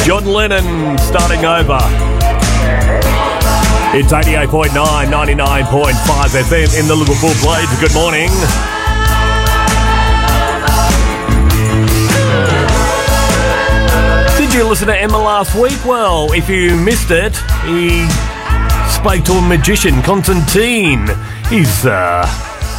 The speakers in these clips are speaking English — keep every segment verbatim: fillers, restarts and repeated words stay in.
John Lennon starting over. It's eighty-eight point nine, ninety-nine point five F M in the Liverpool Blades. Good morning. Did you listen to Emma last week? Well, if you missed it, he spoke to a magician, Constantine. He's, uh...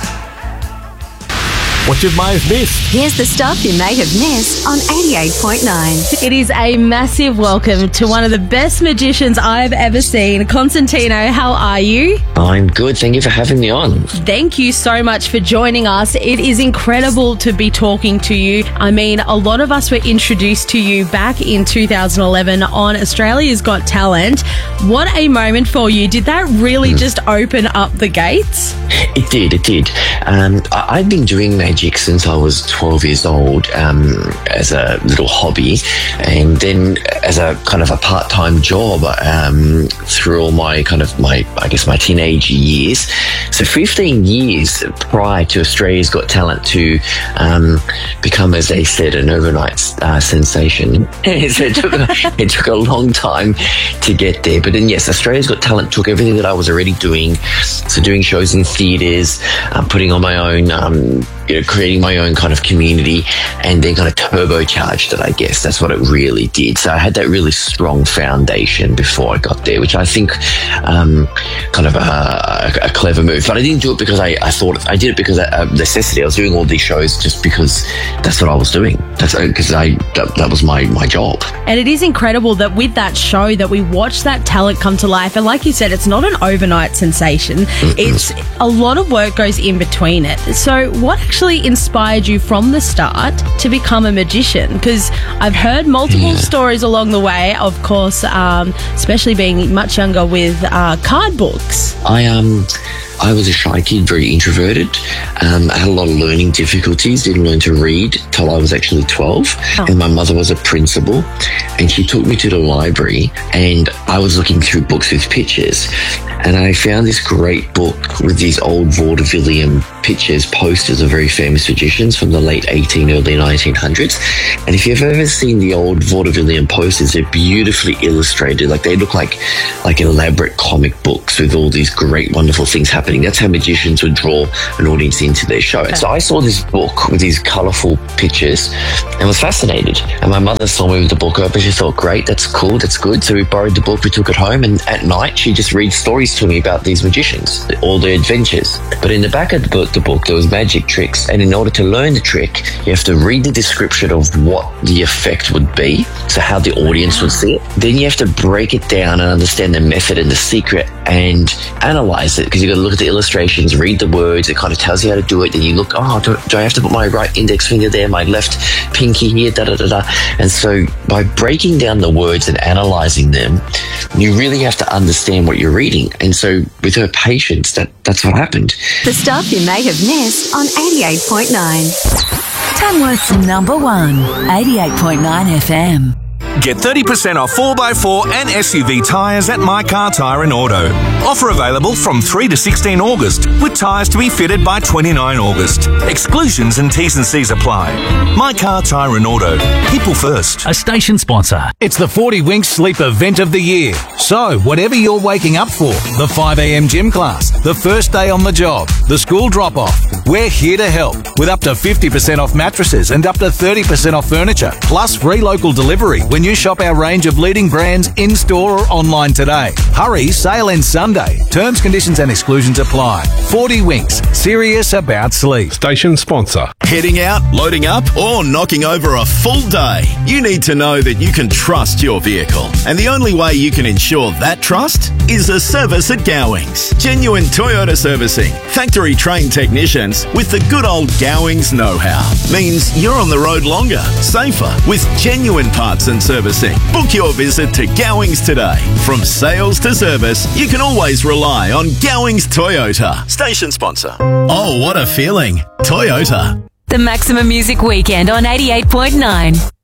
what you may have missed. Here's the stuff you may have missed on eighty-eight point nine. It is a massive welcome to one of the best magicians I've ever seen. Constantino, how are you? I'm good. Thank you for having me on. Thank you so much for joining us. It is incredible to be talking to you. I mean, a lot of us were introduced to you back in two thousand eleven on Australia's Got Talent. What a moment for you. Did that really mm. just open up the gates? It did, it did. Um, I- I've been doing magic since I was twelve years old, um, as a little hobby, and then as a kind of a part-time job um, through all my kind of my, I guess, my teenage years. So fifteen years prior to Australia's Got Talent to um, become, as they said, an overnight uh, sensation. So it took, a, it took a long time to get there. But then, yes, Australia's Got Talent took everything that I was already doing. So doing shows in theatres, um, putting on my own, um, you know, creating my own kind of community, and then kind of turbocharged it, I guess. That's what it really did. So I had that really strong foundation before I got there, which I think um, kind of a, a, a clever move. But I didn't do it because I, I thought, I did it because of necessity. I was doing all these shows just because that's what I was doing. That's because I that, that was my, my job. And it is incredible that with that show that we watch that talent come to life. And like you said, it's not an overnight sensation. Mm-mm. It's a lot of work goes in between it. So what actually inspired you from the start to become a magician? Because I've heard multiple yeah. stories along the way, of course, um, especially being much younger with uh, card books. I um. I was a shy kid, very introverted. Um, I had a lot of learning difficulties, didn't learn to read till I was actually twelve. Oh. And my mother was a principal, and she took me to the library, and I was looking through books with pictures. And I found this great book with these old vaudevillian pictures, posters of very famous magicians from the late eighteen, early nineteen hundreds. And if you've ever seen the old vaudevillian posters, they're beautifully illustrated. Like they look like, like elaborate comic books with all these great, wonderful things happening. That's how magicians would draw an audience into their show. Okay. So I saw this book with these colourful pictures and was fascinated. And my mother saw me with the book open. She thought, great, that's cool, that's good. So we borrowed the book, we took it home, and at night she just reads stories to me about these magicians, all their adventures. But in the back of the book, the book, there was magic tricks. And in order to learn the trick, you have to read the description of what the effect would be, so how the audience would see it. Then you have to break it down and understand the method and the secret and analyze it, because you've got to look at the illustrations, read the words, it kind of tells you how to do it. Then you look, oh, do, do I have to put my right index finger there, my left pinky here, da da da da. And so by breaking down the words and analyzing them, you really have to understand what you're reading. And so with her patience, that, that's what happened. The stuff you may have missed on eighty-eight point nine. Tamworth's number one, eighty-eight point nine F M. Get thirty percent off four by four and S U V tyres at My Car Tyre and Auto. Offer available from three to sixteen August, with tyres to be fitted by twenty-nine August. Exclusions and T's and C's apply. My Car Tyre and Auto. People first. A station sponsor. It's the forty Winks Sleep event of the year. So, whatever you're waking up for, the five a.m. gym class, the first day on the job, the school drop-off, we're here to help with up to fifty percent off mattresses and up to thirty percent off furniture, plus free local delivery when you shop our range of leading brands in-store or online today. Hurry, sale ends Sunday. Terms, conditions and exclusions apply. forty Winks, serious about sleep. Station sponsor. Heading out, loading up, or knocking over a full day? You need to know that you can trust your vehicle. And the only way you can ensure that trust is a service at Gowings. Genuine Toyota servicing. Factory trained technicians with the good old Gowings know-how. Means you're on the road longer, safer, with genuine parts and servicing. Book your visit to Gowings today. From sales to service, you can always rely on Gowings Toyota. Station sponsor. Oh, what a feeling. Toyota. The Maximum Music Weekend on eighty-eight point nine.